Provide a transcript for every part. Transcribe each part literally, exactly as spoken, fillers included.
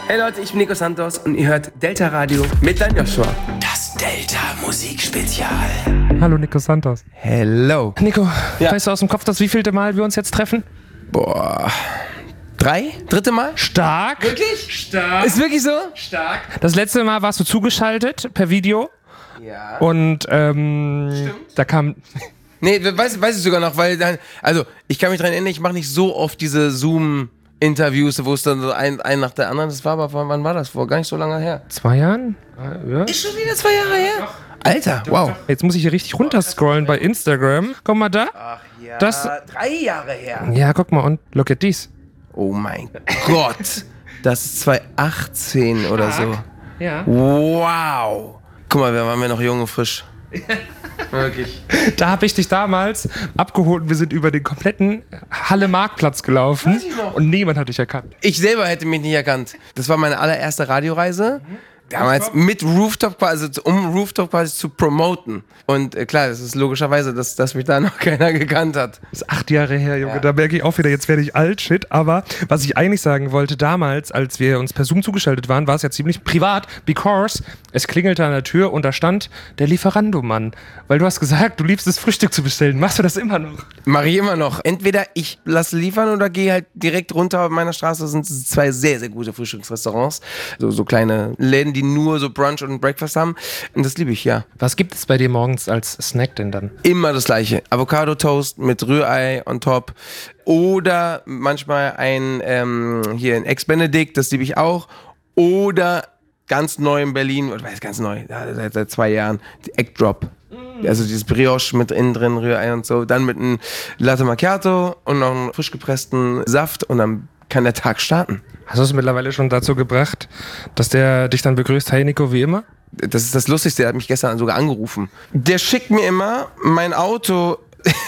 Hey Leute, ich bin Nico Santos und ihr hört Delta Radio mit Dan Joshua. Das Delta Musikspezial. Hallo Nico Santos. Hello. Nico, Ja. weißt du aus dem Kopf, das wievielte Mal wir uns jetzt treffen? Boah. Drei? Dritte Mal? Stark. Wirklich? Stark. Ist wirklich so? Stark. Das letzte Mal warst du zugeschaltet per Video Ja. und ähm, Stimmt. da kam... Nee, weiß, weiß ich sogar noch, weil dann, also ich kann mich dran erinnern, ich mache nicht so oft diese Zoom-Interviews, wo es dann so ein, ein nach der anderen, das war aber, wann war das? Vor gar nicht so lange her. Zwei Jahren? Ja. Ist schon wieder zwei Jahre her? Alter, wow. Jetzt muss ich hier richtig runterscrollen bei Instagram. Guck mal da. Ach ja, Das- drei Jahre her. Ja, guck mal und look at this. Oh mein Gott. Das ist zwanzig achtzehn oder so. Ja. Wow. Guck mal, wir waren ja noch jung und frisch. Wirklich. Da habe ich dich damals abgeholt und wir sind über den kompletten Halle-Marktplatz gelaufen Weiß ich noch. und niemand hat dich erkannt. Ich selber hätte mich nicht erkannt. Das war meine allererste Radioreise. Damals mit Rooftop quasi, um Rooftop quasi zu promoten. Und äh, klar, das ist logischerweise, dass, dass mich da noch keiner gekannt hat. Das ist acht Jahre her, Junge. Ja. Da merke ich auch wieder, jetzt werde ich alt, shit. Aber was ich eigentlich sagen wollte, damals, als wir uns per Zoom zugeschaltet waren, war es ja ziemlich privat, because es klingelte an der Tür und da stand der Lieferando-Mann. Weil du hast gesagt, du liebst es, Frühstück zu bestellen. Machst du das immer noch? Mache ich immer noch. Entweder ich lasse liefern oder gehe halt direkt runter auf meiner Straße. Das sind zwei sehr, sehr gute Frühstücksrestaurants. So, so kleine Läden, die nur so Brunch und Breakfast haben. Und das liebe ich, ja. Was gibt es bei dir morgens als Snack denn dann? Immer das gleiche. Avocado-Toast mit Rührei on top. Oder manchmal ein, ähm, hier ein Ex-Benedict, das liebe ich auch. Oder ganz neu in Berlin, oder weiß ganz neu, ja, seit, seit zwei Jahren, die Egg Drop. Also dieses Brioche mit innen drin, Rührei und so. Dann mit einem Latte Macchiato und noch einen frisch gepressten Saft und dann kann der Tag starten. Hast du es mittlerweile schon dazu gebracht, dass der dich dann begrüßt, hey Nico, wie immer? Das ist das Lustigste, der hat mich gestern sogar angerufen. Der schickt mir immer mein Auto.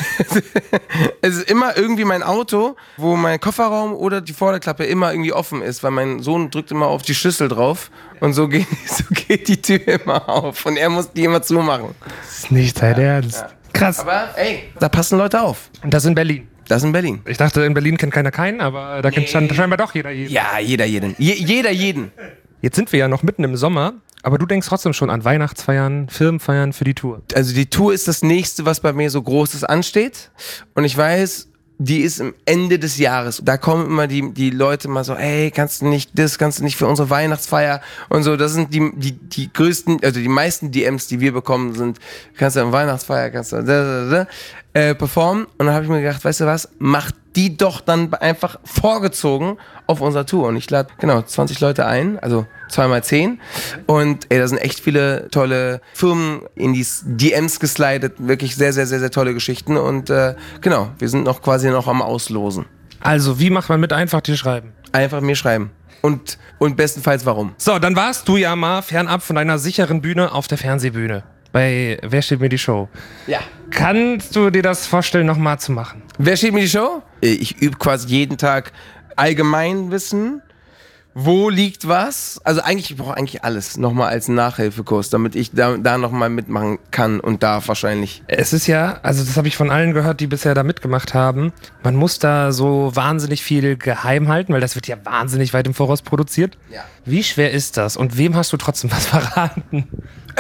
Es ist immer irgendwie mein Auto, wo mein Kofferraum oder die Vorderklappe immer irgendwie offen ist, weil mein Sohn drückt immer auf die Schlüssel drauf und so geht, so geht die Tür immer auf und er muss die immer zumachen. Das ist nicht dein Ernst. Krass. Aber ey, da passen Leute auf. Und das in Berlin. Das in Berlin. Ich dachte, in Berlin kennt keiner keinen, aber da kennt nee. scheinbar doch jeder jeden. Ja, jeder jeden. Je, jeder jeden. Jetzt sind wir ja noch mitten im Sommer, aber du denkst trotzdem schon an Weihnachtsfeiern, Firmenfeiern für die Tour. Also die Tour ist das nächste, was bei mir so Großes ansteht. Und ich weiß, die ist am Ende des Jahres. Da kommen immer die, die Leute mal so, ey, kannst du nicht das, kannst du nicht für unsere Weihnachtsfeier und so. Das sind die, die, die größten, also die meisten D Ms, die wir bekommen, sind, kannst du am Weihnachtsfeier, kannst du da, da, da, äh, performen. Und dann habe ich mir gedacht, weißt du was, mach die doch dann einfach vorgezogen auf unserer Tour. Und ich lade, genau, zwanzig Leute ein, also zweimal zehn. Und ey, da sind echt viele tolle Firmen in die D Ms geslidet. Wirklich sehr, sehr, sehr, sehr tolle Geschichten. Und äh, genau, wir sind noch quasi noch am Auslosen. Also, wie macht man mit? Einfach dir schreiben. Einfach mir schreiben. Und, und bestenfalls warum. So, dann warst du ja mal fernab von deiner sicheren Bühne auf der Fernsehbühne. Bei Wer steht mir die Show? Ja. Kannst du dir das vorstellen, nochmal zu machen? Wer steht mir die Show? Ich übe quasi jeden Tag Allgemeinwissen. Wo liegt was? Also eigentlich, ich brauche eigentlich alles nochmal als Nachhilfekurs, damit ich da, da nochmal mitmachen kann und darf wahrscheinlich. Es ist ja, also das habe ich von allen gehört, die bisher da mitgemacht haben, man muss da so wahnsinnig viel geheim halten, weil das wird ja wahnsinnig weit im Voraus produziert. Ja. Wie schwer ist das und wem hast du trotzdem was verraten?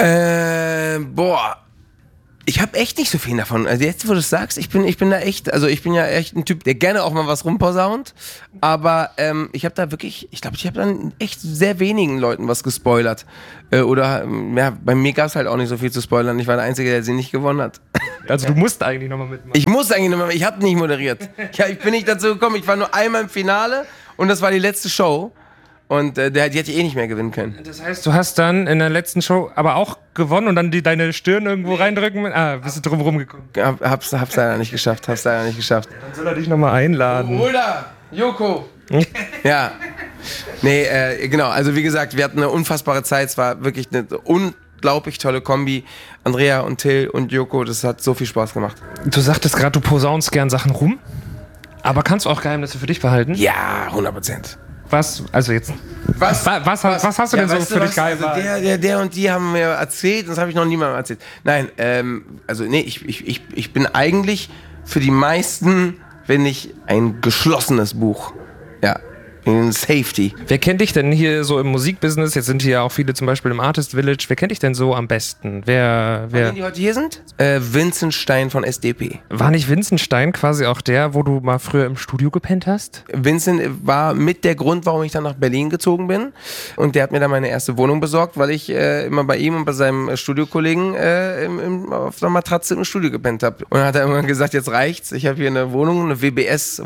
Äh, boah. Ich habe echt nicht so viel davon. Also jetzt, wo du es sagst, ich bin, ich bin da echt, also ich bin ja echt ein Typ, der gerne auch mal was rumposaunt. Aber ähm, ich habe da wirklich, ich glaube, ich habe dann echt sehr wenigen Leuten was gespoilert. Äh, oder, ja, bei mir gab es halt auch nicht so viel zu spoilern. Ich war der Einzige, der sie nicht gewonnen hat. Also du musst eigentlich nochmal mitmachen. Ich musste eigentlich nochmal, ich habe nicht moderiert. Ja, ich bin nicht dazu gekommen, ich war nur einmal im Finale und das war die letzte Show. Und äh, der, die hätte ich eh nicht mehr gewinnen können. Das heißt, du hast dann in der letzten Show aber auch gewonnen und dann die, deine Stirn irgendwo reindrücken? Ah, bist du drum rumgekommen? Hab, hab's, hab's leider nicht geschafft, hab's leider nicht geschafft. Dann soll er dich nochmal einladen. Oder Joko. Ja. Nee, äh, genau, also wie gesagt, wir hatten eine unfassbare Zeit, es war wirklich eine unglaublich tolle Kombi. Andrea und Till und Joko, das hat so viel Spaß gemacht. Du sagtest gerade, du posaunst gern Sachen rum, aber kannst du auch Geheimnisse für dich behalten? Ja, hundert Prozent. Was, also jetzt, Was, was, was, was, was hast du ja, denn so weißt du für was? dich geheim? Also der, der, der und die haben mir erzählt, das habe ich noch niemandem erzählt. Nein, ähm, also nee, ich, ich, ich, ich bin eigentlich für die meisten, wenn ich ein geschlossenes Buch. Ja, Wegen Safety. Wer kennt dich denn hier so im Musikbusiness? Jetzt sind hier ja auch viele zum Beispiel im Artist Village. Wer kennt dich denn so am besten? Wer, wer? Von denen, die heute hier sind? Äh, Vincent Stein von S D P. War nicht Vincent Stein quasi auch der, wo du mal früher im Studio gepennt hast? Vincent war mit der Grund, warum ich dann nach Berlin gezogen bin. Und der hat mir dann meine erste Wohnung besorgt, weil ich äh, immer bei ihm und bei seinem Studiokollegen äh, im, im, auf der Matratze im Studio gepennt habe. Und dann hat er irgendwann gesagt, jetzt reicht's. Ich habe hier eine Wohnung, eine W B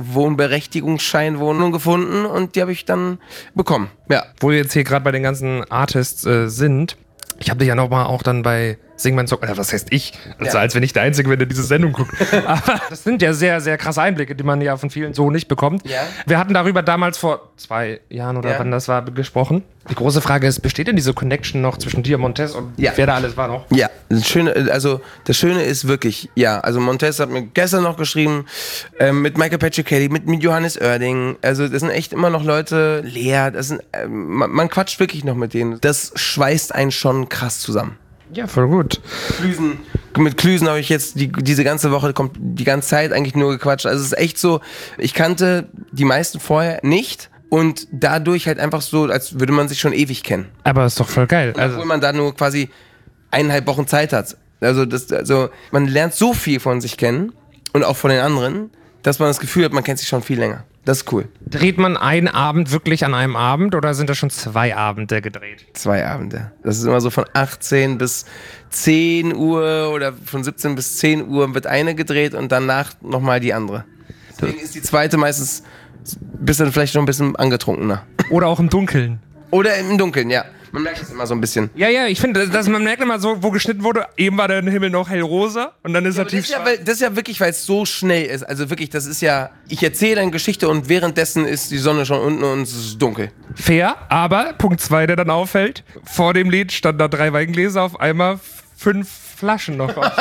S-Wohnberechtigungsscheinwohnung gefunden und die habe ich dann bekommen. Ja. Wo wir jetzt hier gerade bei den ganzen Artists äh, sind. Ich habe dich ja nochmal auch dann bei Sing mein Song, äh, was heißt ich? Also Ja. als wenn ich der Einzige bin, der diese Sendung guckt. Aber das sind ja sehr, sehr krasse Einblicke, die man ja von vielen so nicht bekommt. Ja. Wir hatten darüber damals vor zwei Jahren oder Ja. wann das war, gesprochen. Die große Frage ist, besteht denn diese Connection noch zwischen dir, Montez und Ja. wer da alles war noch? Ja, das Schöne, also das Schöne ist wirklich, ja, also Montez hat mir gestern noch geschrieben, ähm, mit Michael Patrick Kelly, mit, mit Johannes Oerding, also das sind echt immer noch Leute, Lea, das sind, ähm, man, man quatscht wirklich noch mit denen. Das schweißt einen schon krass zusammen. Ja, voll gut. Klüsen, mit Klüsen habe ich jetzt die, diese ganze Woche, kommt die ganze Zeit eigentlich nur gequatscht. Also es ist echt so, ich kannte die meisten vorher nicht und dadurch halt einfach so, als würde man sich schon ewig kennen. Aber ist doch voll geil. Obwohl Also, man da nur quasi eineinhalb Wochen Zeit hat. Also, das, also man lernt so viel von sich kennen und auch von den anderen, dass man das Gefühl hat, man kennt sich schon viel länger. Das ist cool. dreht man einen Abend wirklich an einem Abend oder sind das schon zwei Abende gedreht? Zwei Abende. Das ist immer so von achtzehn bis zehn Uhr oder von siebzehn bis zehn Uhr wird eine gedreht und danach nochmal die andere. Deswegen ist die zweite meistens ein bisschen, vielleicht noch ein bisschen angetrunkener. Oder auch im Dunkeln? Oder im Dunkeln, ja. Man merkt es immer so ein bisschen. Ja, ja, ich finde, dass man merkt immer so, wo geschnitten wurde, eben war der Himmel noch hellrosa und dann ist er Aber das, tief ist ja, weil, das ist ja wirklich, weil es so schnell ist. Also wirklich, das ist ja, ich erzähle eine Geschichte und währenddessen ist die Sonne schon unten und es ist dunkel. fair, aber Punkt zwei, der dann auffällt, vor dem Lied standen da drei Weingläser, auf einmal fünf Flaschen noch auf.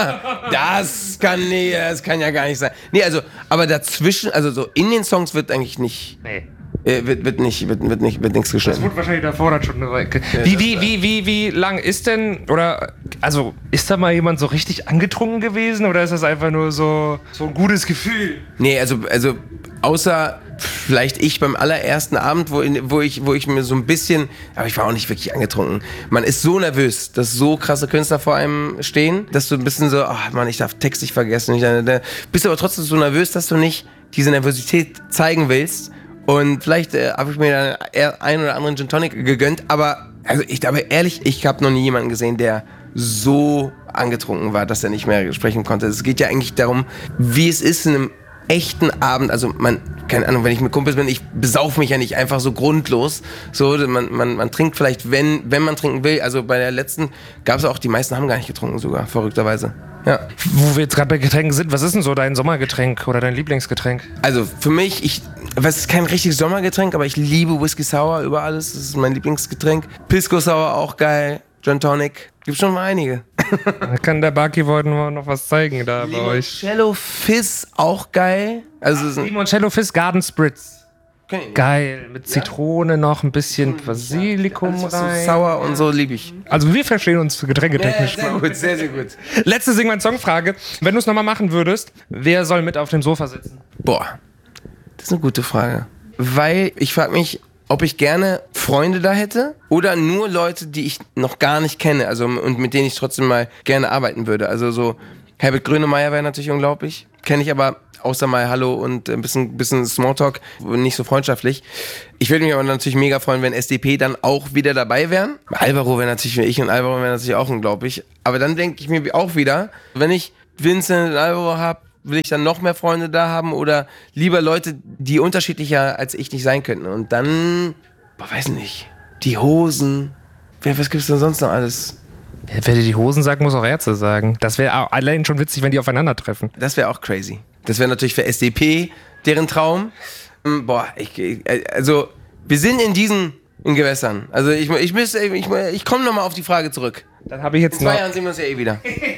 Das kann, nee, das kann ja gar nicht sein. Nee, also, aber dazwischen, also so in den Songs wird eigentlich nicht, Nee. äh, wird, wird nicht, wird, wird nicht, wird nichts Das geschnitten. wurde wahrscheinlich davor dann schon eine Weile. Wie, wie, wie, wie, wie lang ist denn, oder, also, ist da mal jemand so richtig angetrunken gewesen oder ist das einfach nur so, so ein gutes Gefühl? Nee, also, also, außer vielleicht ich beim allerersten Abend, wo, in, wo, ich, wo ich mir so ein bisschen, aber ich war auch nicht wirklich angetrunken. Man ist so nervös, dass so krasse Künstler vor einem stehen, dass du ein bisschen so, ach Mann, ich darf Text nicht vergessen. Ich, da, bist aber trotzdem so nervös, dass du nicht diese Nervosität zeigen willst. Und vielleicht äh, habe ich mir dann eher einen oder anderen Gin Tonic gegönnt, aber, also ich, aber ehrlich, ich habe noch nie jemanden gesehen, der so angetrunken war, dass er nicht mehr sprechen konnte. Es geht ja eigentlich darum, wie es ist in einem echten Abend, also man, keine Ahnung, wenn ich mit Kumpels bin, ich besauf mich ja nicht einfach so grundlos, so, man, man, man trinkt vielleicht, wenn, wenn man trinken will, also bei der letzten gab es auch, die meisten haben gar nicht getrunken sogar, verrückterweise, ja. Wo wir jetzt gerade bei Getränken sind, was ist denn so dein Sommergetränk oder dein Lieblingsgetränk? Also für mich, ich, was ist kein richtiges Sommergetränk, aber ich liebe Whisky Sour über alles, das ist mein Lieblingsgetränk, Pisco Sour auch geil, Gin Tonic, gibt schon mal einige. Da kann der Barkeep heute noch was zeigen da bei euch. Limoncello Fizz auch geil, also es ist ein, Limoncello Fizz Garden Spritz. kenn ich nicht. Geil, mit Zitrone noch, ein bisschen Basilikum Alles, was so rein. sauer und so liebe ich. Also wir verstehen uns getränketechnisch. Sehr gut, sehr, sehr gut. Letzte Sing mein Song-Frage. Wenn du es nochmal machen würdest, wer soll mit auf dem Sofa sitzen? Boah, das ist eine gute Frage. Weil ich frage mich, ob ich gerne Freunde da hätte oder nur Leute, die ich noch gar nicht kenne, also und mit denen ich trotzdem mal gerne arbeiten würde. Also so Herbert Grönemeyer wäre natürlich unglaublich. Kenne ich aber außer mal Hallo und ein bisschen, bisschen Smalltalk, nicht so freundschaftlich. Ich würde mich aber natürlich mega freuen, wenn S D P dann auch wieder dabei wären. Alvaro wäre natürlich, ich und Alvaro wäre natürlich auch unglaublich. Aber dann denke ich mir auch wieder, wenn ich Vincent und Alvaro habe, will ich dann noch mehr Freunde da haben oder lieber Leute, die unterschiedlicher als ich nicht sein könnten. Und dann, boah, weiß nicht, die Hosen, wer, was gibt's denn sonst noch alles? Wer dir die Hosen sagt, muss auch Ärzte sagen. Das wäre allein schon witzig, wenn die aufeinandertreffen. Das wäre auch crazy. Das wäre natürlich für S D P deren Traum. Ähm, Boah, ich, ich- also wir sind in diesen in Gewässern. Also ich, ich, müsste- ich, ich komme nochmal auf die Frage zurück. Dann habe ich jetzt In zwei noch... Jahren sehen wir uns ja eh wieder.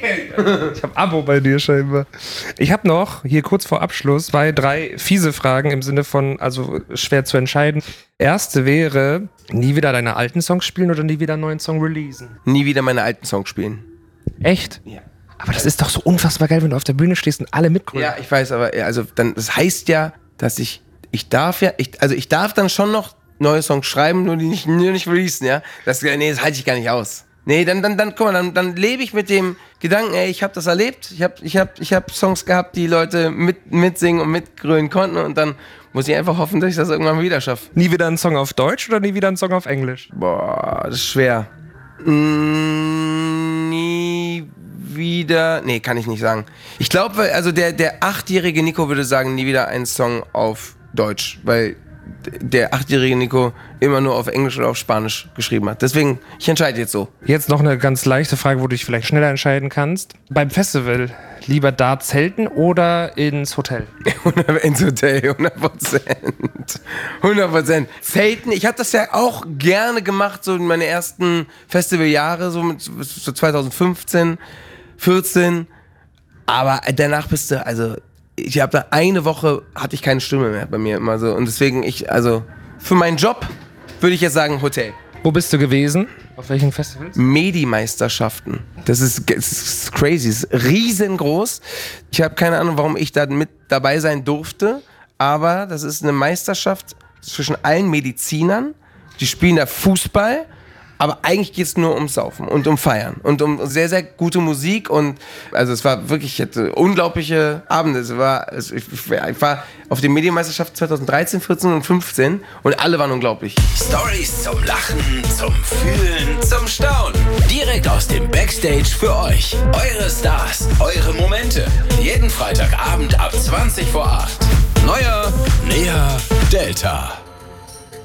Ich habe Abo bei dir scheinbar. Ich habe noch, hier kurz vor Abschluss, zwei, drei fiese Fragen im Sinne von, also schwer zu entscheiden. Erste wäre, nie wieder deine alten Songs spielen oder nie wieder einen neuen Song releasen? Nie wieder meine alten Songs spielen. Echt? Ja. Aber das ist doch so unfassbar geil, wenn du auf der Bühne stehst und alle mitgrölen. Ja, ich weiß, aber ja, also dann, das heißt ja, dass ich ich darf ja, ich, also ich darf dann schon noch neue Songs schreiben, nur die nicht, nur nicht releasen, ja. Das, nee, das halte ich gar nicht aus. Nee, dann, dann, dann, guck mal, dann, dann lebe ich mit dem Gedanken, ey, ich habe das erlebt, ich habe ich hab, ich hab Songs gehabt, die Leute mit, mitsingen und mitgrölen konnten und dann muss ich einfach hoffen, dass ich das irgendwann mal wieder schaffe. Nie wieder ein Song auf Deutsch oder nie wieder ein Song auf Englisch? Boah, das ist schwer. Mm, nie wieder, nee, kann ich nicht sagen. Ich glaube, also der, der achtjährige Nico würde sagen, nie wieder einen Song auf Deutsch, weil der achtjährige Nico immer nur auf Englisch oder auf Spanisch geschrieben hat. Deswegen, ich entscheide jetzt so. Jetzt noch eine ganz leichte Frage, wo du dich vielleicht schneller entscheiden kannst. Beim Festival lieber da zelten oder ins Hotel? Ins Hotel, hundert Prozent. hundert Prozent. Zelten, ich habe das ja auch gerne gemacht, so in meine ersten Festivaljahre, so mit so zwanzig fünfzehn, vierzehn. Aber danach bist du, also ich habe da eine Woche, hatte ich keine Stimme mehr bei mir immer so. Und deswegen, ich, also für meinen Job würde ich jetzt sagen Hotel. Wo bist du gewesen? Auf welchen Festivals? Medi-Meisterschaften. Das ist, das ist crazy, das ist riesengroß. Ich habe keine Ahnung, warum ich da mit dabei sein durfte, aber das ist eine Meisterschaft zwischen allen Medizinern. Die spielen da Fußball, aber eigentlich geht es nur ums Saufen und um Feiern und um sehr, sehr gute Musik. Und also es war wirklich, ich hatte unglaubliche Abende. Es war, es, ich, ich war auf den Medienmeisterschaften zwanzig dreizehn, vierzehn und fünfzehn und alle waren unglaublich. Storys zum Lachen, zum Fühlen, zum Staunen. Direkt aus dem Backstage für euch. Eure Stars, eure Momente. Jeden Freitagabend ab zwanzig vor acht. Neuer, näher, Delta.